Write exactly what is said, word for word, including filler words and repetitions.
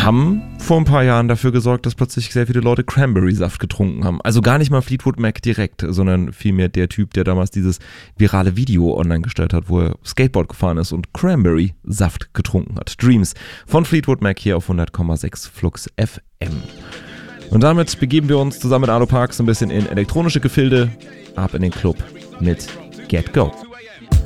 haben vor ein paar Jahren dafür gesorgt, dass plötzlich sehr viele Leute Cranberry-Saft getrunken haben. Also gar nicht mal Fleetwood Mac direkt, sondern vielmehr der Typ, der damals dieses virale Video online gestellt hat, wo er Skateboard gefahren ist und Cranberry-Saft getrunken hat. Dreams von Fleetwood Mac hier auf hundert Komma sechs Flux F M. Und damit begeben wir uns zusammen mit Arlo Parks ein bisschen in elektronische Gefilde, ab in den Club mit Get Go.